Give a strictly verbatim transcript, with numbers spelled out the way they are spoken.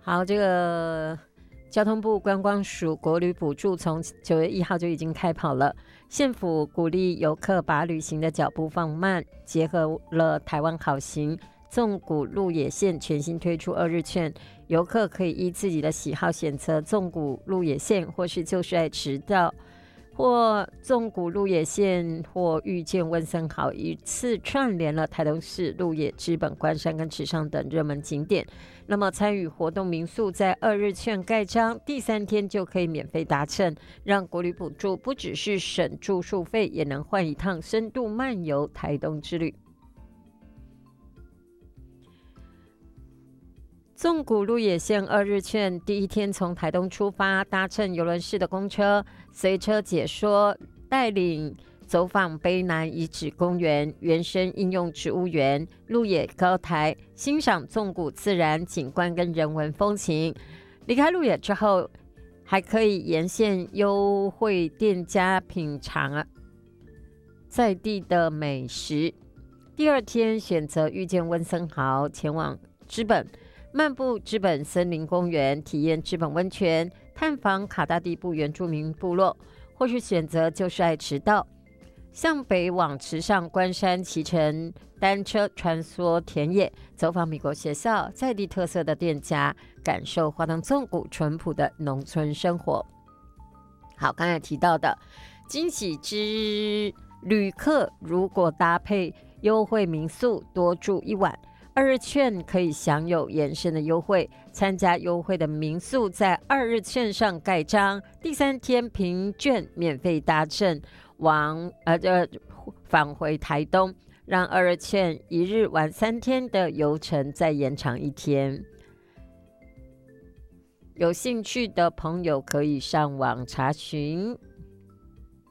好，这个交通部观光署国旅补助从九月一号就已经开跑了，县府鼓励游客把旅行的脚步放慢，结合了台湾好行、纵谷鹿野线全新推出二日券，游客可以依自己的喜好选择纵谷鹿野线，或是就是爱迟到，或纵谷鹿野线，或遇见温森豪，一次串联了台东市、鹿野、知本、关山跟池上等热门景点。那么参与活动民宿在二日券盖章第三天就可以免费搭乘，让国旅补助不只是省住宿费，也能换一趟深度漫游台东之旅。纵谷鹿野线二日券第一天从台东出发，搭乘邮轮式的公车，随车解说带领走访卑南遗址公园、原生应用植物园、鹿野高台，欣赏纵谷自然景观跟人文风情。离开鹿野之后，还可以沿线优惠店家品尝在地的美食。第二天选择遇见温森豪，前往知本，漫步知本森林公园，体验知本温泉，探访卡大地部原住民部落，或是选择就是爱迟到，向北往池上关山骑乘单车穿梭田野，走访美国学校，在地特色的店家，感受花东纵谷淳朴的农村生活。好，刚才提到的惊喜之旅客，如果搭配优惠民宿多住一晚，二日券可以享有延伸的优惠，参加优惠的民宿在二日券上盖章，第三天凭券免费搭乘往呃呃返回台东，让二日券一日玩三天的游程再延长一天。有兴趣的朋友可以上网查询。